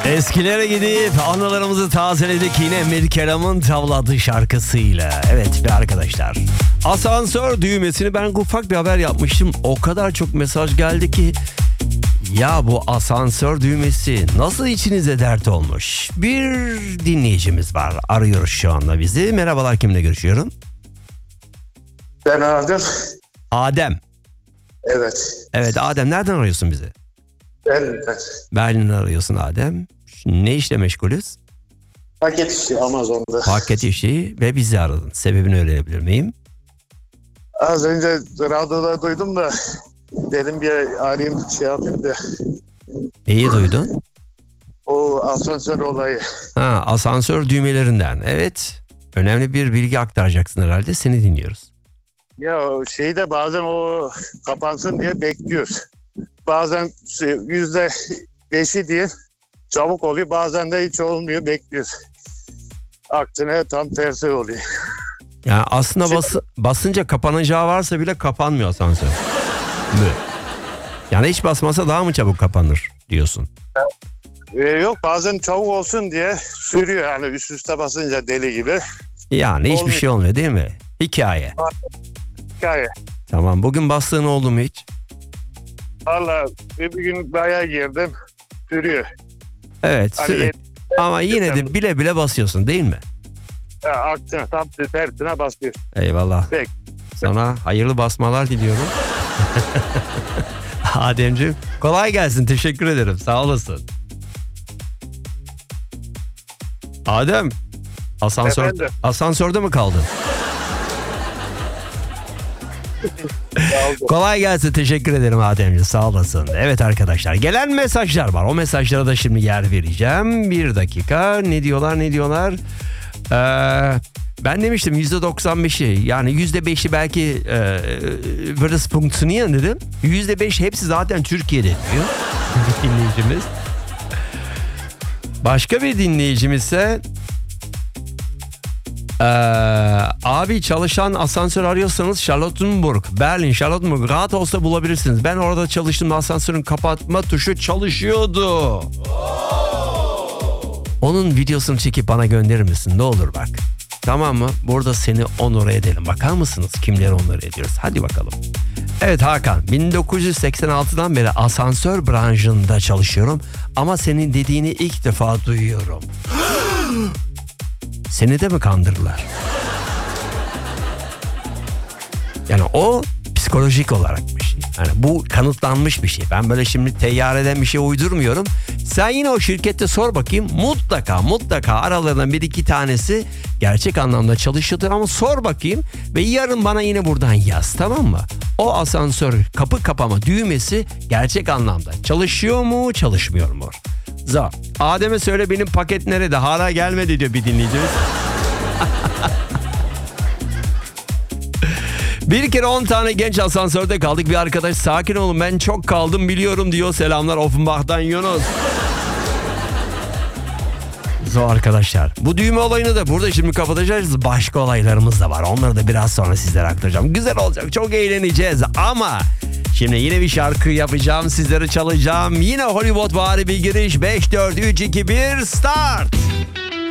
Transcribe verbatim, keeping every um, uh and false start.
Eskilere gidip anılarımızı tazeledik yine Mirkelam'ın tavladığı şarkısıyla. Evet be arkadaşlar. Asansör düğmesini ben ufak bir haber yapmıştım. O kadar çok mesaj geldi ki ya bu asansör düğmesi nasıl içinize dert olmuş? Bir dinleyicimiz var. Arıyoruz şu anda bizi. Merhabalar, kimle görüşüyorum? Ben Adem. Adem. Evet. Evet Adem, nereden arıyorsun bizi? Berlin'den. Berlin'den arıyorsun Adem. Ne işle meşgulüz? Paket işi Amazon'da. Paket işi ve bizi aradın. Sebebini öğrenebilir miyim? Az önce radyoda duydum da dedim bir arayayım şey yapayım da. İyi duydun. O asansör olayı. Ha, asansör düğmelerinden. Evet. Önemli bir bilgi aktaracaksın herhalde. Seni dinliyoruz. Ya şeyde bazen o kapansın diye bekliyoruz. Bazen yüzde beşi diye çabuk oluyor. Bazen de hiç olmuyor, bekliyoruz. Aksine tam tersi oluyor. Yani aslında bası, basınca kapanacağı varsa bile kapanmıyor asansör. Mü? Yani hiç basmasa daha mı çabuk kapanır diyorsun? Ee, yok bazen çabuk olsun diye sürüyor yani üst üste basınca deli gibi. Yani hiçbir Olmuyor. şey olmuyor değil mi? Hikaye. Hikaye. Tamam, bugün bastığın oldu mu hiç? Valla bir gün bayağı girdim sürüyor. Evet Hani sürekli. Ama yine de bile bile basıyorsun değil mi? Ya, aksine tam tersine basıyor. Eyvallah. Peki. Sana hayırlı basmalar diliyorum. Ademciğim kolay gelsin, teşekkür ederim, sağ olasın. Adem, asansör, Efendim? asansörde mi kaldın? Kolay gelsin, teşekkür ederim Ademciğim, sağ olasın. Evet arkadaşlar, gelen mesajlar var, o mesajlara da şimdi yer vereceğim. Bir dakika, ne diyorlar ne diyorlar? Ee, ben demiştim yüzde doksan beşi, yani yüzde beşi belki e, böyle funktionieren dedim. yüzde beş hepsi zaten Türkiye'de diyor bir dinleyicimiz. Başka bir dinleyicimiz ise Ee, abi çalışan asansör arıyorsanız Charlottenburg, Berlin, Charlottenburg rahat olsa bulabilirsiniz. Ben orada çalıştım, asansörün kapatma tuşu çalışıyordu. Onun videosunu çekip bana gönderir misin? Ne olur bak. Tamam mı? Burada seni onore edelim. Bakar mısınız kimleri onore ediyoruz? Hadi bakalım. Evet Hakan, bin dokuz yüz seksen altıdan beri asansör branşında çalışıyorum. Ama senin dediğini ilk defa duyuyorum. Seni de mi kandırdılar? Yani o psikolojik olarak bir şey. Yani bu kanıtlanmış bir şey. Ben böyle şimdi teyyareden bir şey uydurmuyorum. Sen yine o şirkette sor bakayım. Mutlaka mutlaka aralarından bir iki tanesi gerçek anlamda çalışıyordur ama sor bakayım. Ve yarın bana yine buradan yaz, tamam mı? O asansör kapı kapama düğmesi gerçek anlamda çalışıyor mu, çalışmıyor mu? Za. Adem'e söyle benim paket nerede? Hala gelmedi diyor bir dinleyicimiz. Bir kere on tane genç asansörde kaldık. Bir arkadaş sakin olun ben çok kaldım biliyorum diyor. Selamlar Offenbach'tan Yunus. Zor arkadaşlar. Bu düğme olayını da burada şimdi kapatacağız. Başka olaylarımız da var. Onları da biraz sonra sizlere aktaracağım. Güzel olacak. Çok eğleneceğiz ama şimdi yine bir şarkı yapacağım. Sizlere çalacağım. Yine Hollywood vari bir giriş. beş, dört, üç, iki, bir start.